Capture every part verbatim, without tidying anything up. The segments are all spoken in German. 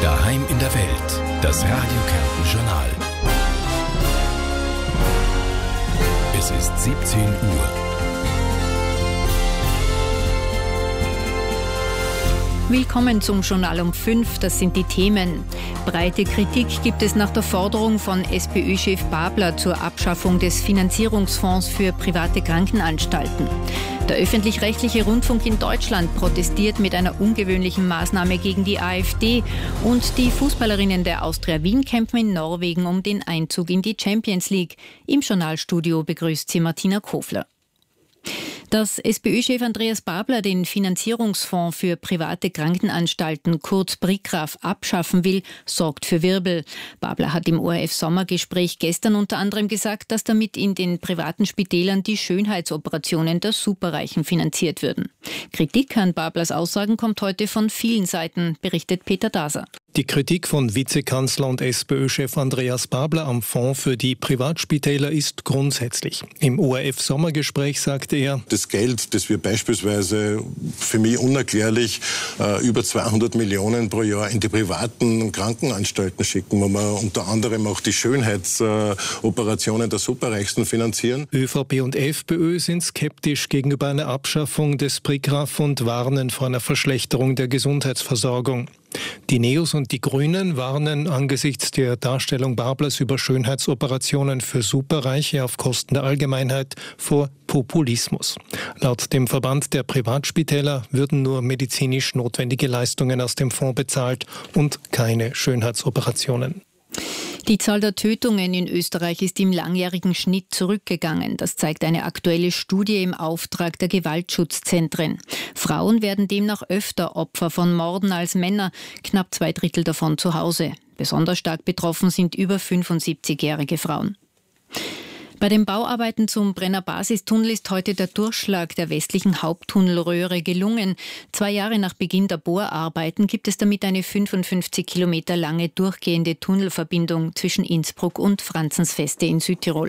Daheim in der Welt, das Radio Kärnten Journal. Es ist siebzehn Uhr. Willkommen zum Journal um fünf, das sind die Themen. Breite Kritik gibt es nach der Forderung von SPÖ-Chef Babler zur Abschaffung des Finanzierungsfonds für private Krankenanstalten. Der öffentlich-rechtliche Rundfunk in Deutschland protestiert mit einer ungewöhnlichen Maßnahme gegen die AfD und die Fußballerinnen der Austria Wien kämpfen in Norwegen um den Einzug in die Champions League. Im Journalstudio begrüßt sie Martina Kofler. Dass SPÖ-Chef Andreas Babler den Finanzierungsfonds für private Krankenanstalten, kurz BRICRAF, abschaffen will, sorgt für Wirbel. Babler hat im O R F-Sommergespräch gestern unter anderem gesagt, dass damit in den privaten Spitälern die Schönheitsoperationen der Superreichen finanziert würden. Kritik an Bablers Aussagen kommt heute von vielen Seiten, berichtet Peter Daser. Die Kritik von Vizekanzler und SPÖ-Chef Andreas Babler am Fonds für die Privatspitäler ist grundsätzlich. Im O R F-Sommergespräch sagte er: Das Geld, das wir beispielsweise, für mich unerklärlich, über zweihundert Millionen pro Jahr in die privaten Krankenanstalten schicken, wo wir unter anderem auch die Schönheitsoperationen der Superreichsten finanzieren. ÖVP und FPÖ sind skeptisch gegenüber einer Abschaffung des BRICRAF und warnen vor einer Verschlechterung der Gesundheitsversorgung. Die Neos und die Grünen warnen angesichts der Darstellung Bablers über Schönheitsoperationen für Superreiche auf Kosten der Allgemeinheit vor Populismus. Laut dem Verband der Privatspitäler würden nur medizinisch notwendige Leistungen aus dem Fonds bezahlt und keine Schönheitsoperationen. Die Zahl der Tötungen in Österreich ist im langjährigen Schnitt zurückgegangen. Das zeigt eine aktuelle Studie im Auftrag der Gewaltschutzzentren. Frauen werden demnach öfter Opfer von Morden als Männer, knapp zwei Drittel davon zu Hause. Besonders stark betroffen sind über fünfundsiebzigjährige Frauen. Bei den Bauarbeiten zum Brenner Basistunnel ist heute der Durchschlag der westlichen Haupttunnelröhre gelungen. Zwei Jahre nach Beginn der Bohrarbeiten gibt es damit eine fünfundfünfzig Kilometer lange durchgehende Tunnelverbindung zwischen Innsbruck und Franzensfeste in Südtirol.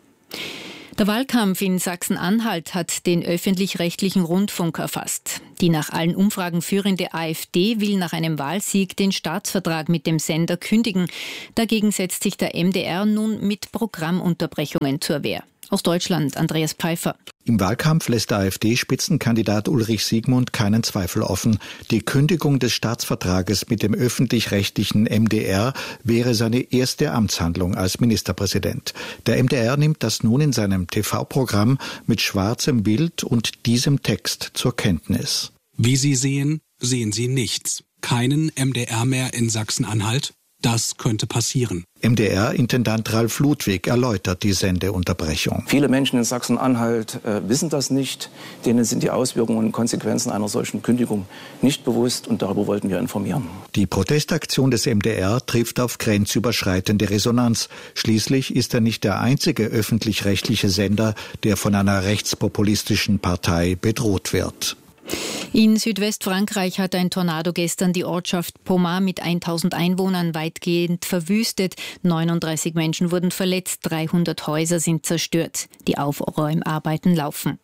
Der Wahlkampf in Sachsen-Anhalt hat den öffentlich-rechtlichen Rundfunk erfasst. Die nach allen Umfragen führende AfD will nach einem Wahlsieg den Staatsvertrag mit dem Sender kündigen. Dagegen setzt sich der M D R nun mit Programmunterbrechungen zur Wehr. Aus Deutschland, Andreas Pfeiffer. Im Wahlkampf lässt der AfD-Spitzenkandidat Ulrich Siegmund keinen Zweifel offen. Die Kündigung des Staatsvertrages mit dem öffentlich-rechtlichen M D R wäre seine erste Amtshandlung als Ministerpräsident. Der M D R nimmt das nun in seinem T V-Programm mit schwarzem Bild und diesem Text zur Kenntnis. Wie Sie sehen, sehen Sie nichts. Keinen M D R mehr in Sachsen-Anhalt? Das könnte passieren. M D R-Intendant Ralf Ludwig erläutert die Sendeunterbrechung. Viele Menschen in Sachsen-Anhalt äh, wissen das nicht. Denen sind die Auswirkungen und Konsequenzen einer solchen Kündigung nicht bewusst und darüber wollten wir informieren. Die Protestaktion des M D R trifft auf grenzüberschreitende Resonanz. Schließlich ist er nicht der einzige öffentlich-rechtliche Sender, der von einer rechtspopulistischen Partei bedroht wird. In Südwestfrankreich hat ein Tornado gestern die Ortschaft Pomar mit tausend Einwohnern weitgehend verwüstet. neununddreißig Menschen wurden verletzt, dreihundert Häuser sind zerstört. Die Aufräumarbeiten laufen.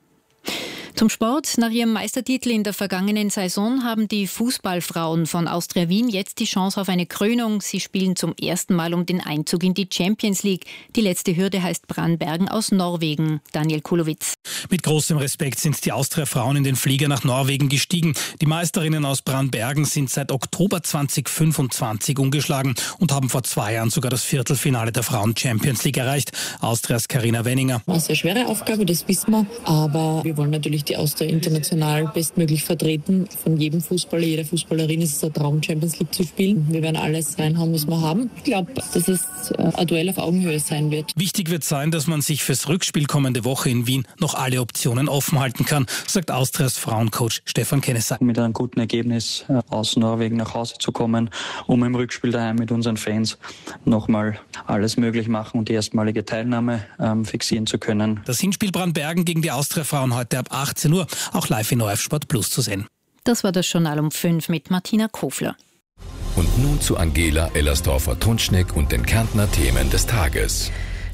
Zum Sport. Nach ihrem Meistertitel in der vergangenen Saison haben die Fußballfrauen von Austria Wien jetzt die Chance auf eine Krönung. Sie spielen zum ersten Mal um den Einzug in die Champions League. Die letzte Hürde heißt Brannbergen aus Norwegen. Daniel Kulowitz. Mit großem Respekt sind die Austria-Frauen in den Flieger nach Norwegen gestiegen. Die Meisterinnen aus Brannbergen sind seit Oktober zweitausendfünfundzwanzig ungeschlagen und haben vor zwei Jahren sogar das Viertelfinale der Frauen-Champions League erreicht. Austrias Carina Wenninger. Eine sehr schwere Aufgabe, das wissen wir. Aber wir wollen natürlich die Austria international bestmöglich vertreten. Von jedem Fußballer, jeder Fußballerin ist es ein Traum, Champions League zu spielen. Wir werden alles reinhauen, was wir haben. Ich glaube, dass es ein Duell auf Augenhöhe sein wird. Wichtig wird sein, dass man sich fürs Rückspiel kommende Woche in Wien noch alle Optionen offen halten kann, sagt Austrias Frauencoach Stefan Kennesack. Mit einem guten Ergebnis aus Norwegen nach Hause zu kommen, um im Rückspiel daheim mit unseren Fans nochmal alles möglich machen und die erstmalige Teilnahme ähm, fixieren zu können. Das Hinspiel Brannbergen gegen die Austria-Frauen heute ab achtzehn Uhr, auch live in O R F Sport Plus zu sehen. Das war das Journal um fünf mit Martina Kofler. Und nun zu Angela Ellersdorfer-Tunschneck und den Kärntner Themen des Tages.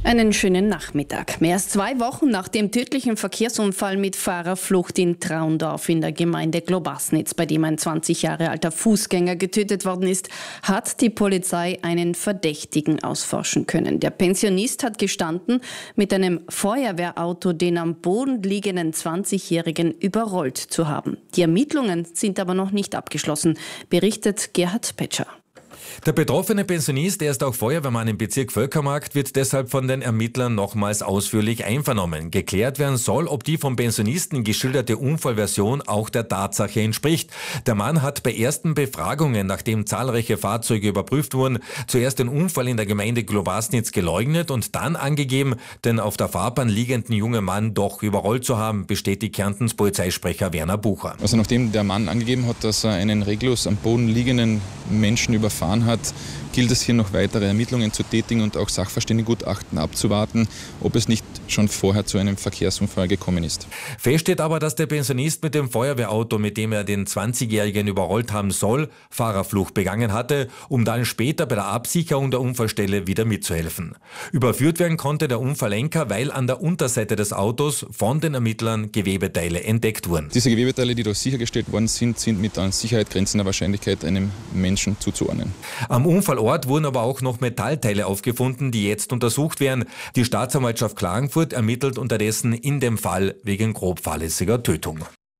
Einen schönen Nachmittag. Mehr als zwei Wochen nach dem tödlichen Verkehrsunfall mit Fahrerflucht in Traundorf in der Gemeinde Globasnitz, bei dem ein zwanzig Jahre alter Fußgänger getötet worden ist, hat die Polizei einen Verdächtigen ausforschen können. Der Pensionist hat gestanden, mit einem Feuerwehrauto den am Boden liegenden zwanzigjährigen überrollt zu haben. Die Ermittlungen sind aber noch nicht abgeschlossen, berichtet Gerhard Petscher. Der betroffene Pensionist, er ist auch Feuerwehrmann im Bezirk Völkermarkt, wird deshalb von den Ermittlern nochmals ausführlich einvernommen. Geklärt werden soll, ob die vom Pensionisten geschilderte Unfallversion auch der Tatsache entspricht. Der Mann hat bei ersten Befragungen, nachdem zahlreiche Fahrzeuge überprüft wurden, zuerst den Unfall in der Gemeinde Globasnitz geleugnet und dann angegeben, den auf der Fahrbahn liegenden jungen Mann doch überrollt zu haben, bestätigt Kärntens Polizeisprecher Werner Bucher. Also nachdem der Mann angegeben hat, dass er einen reglos am Boden liegenden Menschen überfahren hat, gilt es hier noch weitere Ermittlungen zu tätigen und auch Sachverständigengutachten abzuwarten, ob es nicht schon vorher zu einem Verkehrsunfall gekommen ist. Fest steht aber, dass der Pensionist mit dem Feuerwehrauto, mit dem er den zwanzigjährigen überrollt haben soll, Fahrerflucht begangen hatte, um dann später bei der Absicherung der Unfallstelle wieder mitzuhelfen. Überführt werden konnte der Unfalllenker, weil an der Unterseite des Autos von den Ermittlern Gewebeteile entdeckt wurden. Diese Gewebeteile, die dort sichergestellt worden sind, sind mit an Sicherheit grenzender Wahrscheinlichkeit einem Menschen zuzuordnen. Am Unfallort wurden aber auch noch Metallteile aufgefunden, die jetzt untersucht werden. Die Staatsanwaltschaft Klagenfurt ermittelt unterdessen in dem Fall wegen grob fahrlässiger Tötung.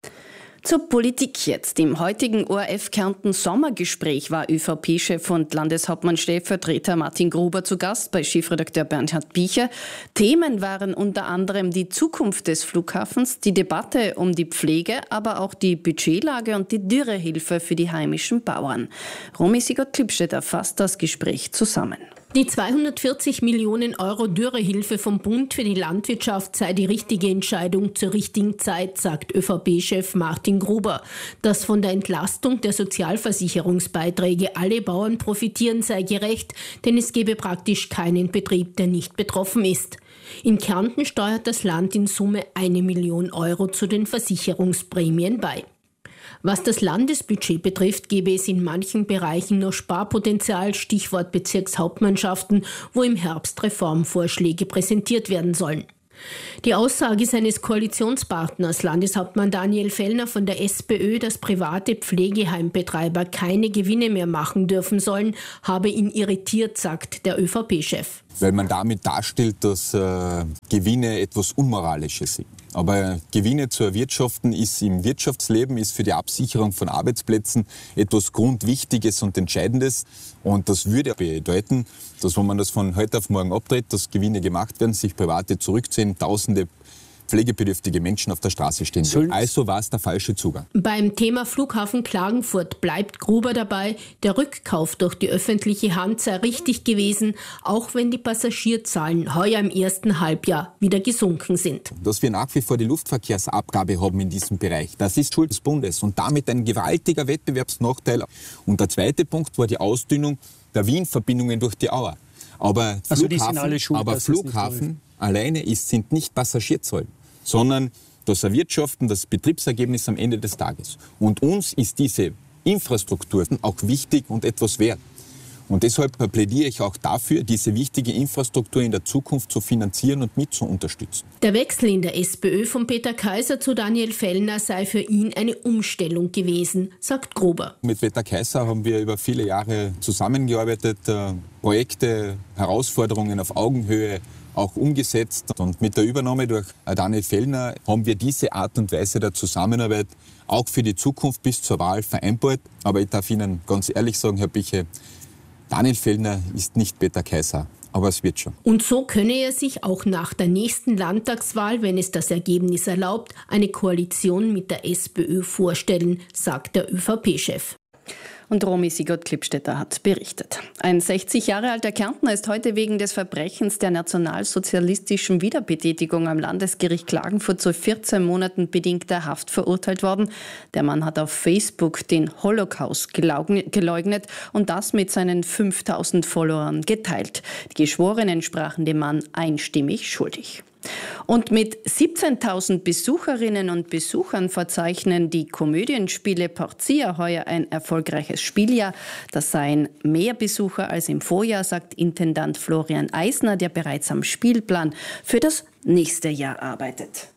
Zur Politik jetzt. Im heutigen O R F Kärnten Sommergespräch war ÖVP-Chef und Landeshauptmann-Stellvertreter Martin Gruber zu Gast bei Chefredakteur Bernhard Biecher. Themen waren unter anderem die Zukunft des Flughafens, die Debatte um die Pflege, aber auch die Budgetlage und die Dürrehilfe für die heimischen Bauern. Romy Sigurd-Klippstädter fasst das Gespräch zusammen. Die zweihundertvierzig Millionen Euro Dürrehilfe vom Bund für die Landwirtschaft sei die richtige Entscheidung zur richtigen Zeit, sagt ÖVP-Chef Martin Gruber. Dass von der Entlastung der Sozialversicherungsbeiträge alle Bauern profitieren, sei gerecht, denn es gebe praktisch keinen Betrieb, der nicht betroffen ist. In Kärnten steuert das Land in Summe eine Million Euro zu den Versicherungsprämien bei. Was das Landesbudget betrifft, gäbe es in manchen Bereichen noch Sparpotenzial, Stichwort Bezirkshauptmannschaften, wo im Herbst Reformvorschläge präsentiert werden sollen. Die Aussage seines Koalitionspartners, Landeshauptmann Daniel Fellner von der SPÖ, dass private Pflegeheimbetreiber keine Gewinne mehr machen dürfen sollen, habe ihn irritiert, sagt der ÖVP-Chef. Weil man damit darstellt, dass äh, Gewinne etwas Unmoralisches sind. Aber Gewinne zu erwirtschaften ist im Wirtschaftsleben, ist für die Absicherung von Arbeitsplätzen etwas Grundwichtiges und Entscheidendes. Und das würde bedeuten, dass wenn man das von heute auf morgen abdreht, dass Gewinne gemacht werden, sich Private zurückziehen, Tausende pflegebedürftige Menschen auf der Straße stehen. Sollen also war es der falsche Zugang. Beim Thema Flughafen Klagenfurt bleibt Gruber dabei, der Rückkauf durch die öffentliche Hand sei richtig gewesen, auch wenn die Passagierzahlen heuer im ersten Halbjahr wieder gesunken sind. Dass wir nach wie vor die Luftverkehrsabgabe haben in diesem Bereich, das ist Schuld des Bundes und damit ein gewaltiger Wettbewerbsnachteil. Und der zweite Punkt war die Ausdünnung der Wien-Verbindungen durch die Auer. Aber also Flughafen, die sind alle schuld, aber Flughafen alleine ist, sind nicht Passagierzahlen, sondern das Erwirtschaften, das Betriebsergebnis am Ende des Tages. Und uns ist diese Infrastruktur auch wichtig und etwas wert. Und deshalb plädiere ich auch dafür, diese wichtige Infrastruktur in der Zukunft zu finanzieren und mit zu unterstützen. Der Wechsel in der SPÖ von Peter Kaiser zu Daniel Fellner sei für ihn eine Umstellung gewesen, sagt Gruber. Mit Peter Kaiser haben wir über viele Jahre zusammengearbeitet, Projekte, Herausforderungen auf Augenhöhe auch umgesetzt. Und mit der Übernahme durch Daniel Fellner haben wir diese Art und Weise der Zusammenarbeit auch für die Zukunft bis zur Wahl vereinbart. Aber ich darf Ihnen ganz ehrlich sagen, Herr Biche, Daniel Fellner ist nicht Peter Kaiser, aber es wird schon. Und so könne er sich auch nach der nächsten Landtagswahl, wenn es das Ergebnis erlaubt, eine Koalition mit der SPÖ vorstellen, sagt der ÖVP-Chef. Und Romy Sigurd-Klippstädter hat berichtet. Ein sechzig Jahre alter Kärntner ist heute wegen des Verbrechens der nationalsozialistischen Wiederbetätigung am Landesgericht Klagenfurt zu vierzehn Monaten bedingter Haft verurteilt worden. Der Mann hat auf Facebook den Holocaust geleugnet und das mit seinen fünftausend Followern geteilt. Die Geschworenen sprachen dem Mann einstimmig schuldig. Und mit siebzehntausend Besucherinnen und Besuchern verzeichnen die Komödienspiele Porcia heuer ein erfolgreiches Spieljahr. Das seien mehr Besucher als im Vorjahr, sagt Intendant Florian Eisner, der bereits am Spielplan für das nächste Jahr arbeitet.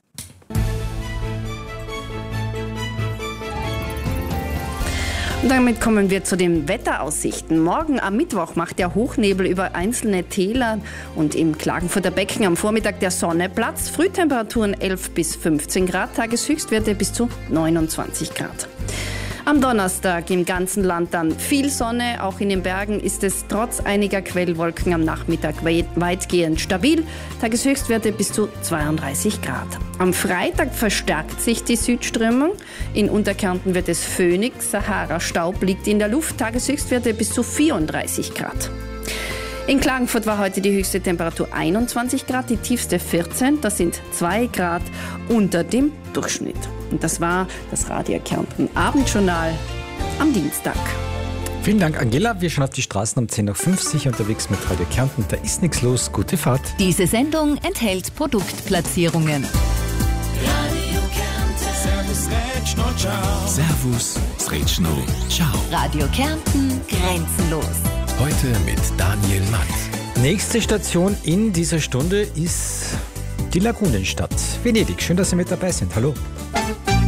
Und damit kommen wir zu den Wetteraussichten. Morgen am Mittwoch macht der Hochnebel über einzelne Täler und im Klagenfurter Becken am Vormittag der Sonne Platz. Frühtemperaturen elf bis fünfzehn Grad, Tageshöchstwerte bis zu neunundzwanzig Grad. Am Donnerstag im ganzen Land dann viel Sonne. Auch in den Bergen ist es trotz einiger Quellwolken am Nachmittag weitgehend stabil. Tageshöchstwerte bis zu zweiunddreißig Grad. Am Freitag verstärkt sich die Südströmung. In Unterkärnten wird es föhnig. Sahara-Staub liegt in der Luft. Tageshöchstwerte bis zu vierunddreißig Grad. In Klagenfurt war heute die höchste Temperatur einundzwanzig Grad, die tiefste vierzehn. Das sind zwei Grad unter dem Durchschnitt. Und das war das Radio Kärnten Abendjournal am Dienstag. Vielen Dank, Angela. Wir schauen auf die Straßen um zehn nach fünfzig unterwegs mit Radio Kärnten. Da ist nichts los. Gute Fahrt. Diese Sendung enthält Produktplatzierungen. Radio Kärnten. Servus, Rätschno, ciao. Servus, Rätschno, ciao. Radio Kärnten, grenzenlos. Heute mit Daniel Matt. Nächste Station in dieser Stunde ist die Lagunenstadt Venedig. Schön, dass Sie mit dabei sind. Hallo.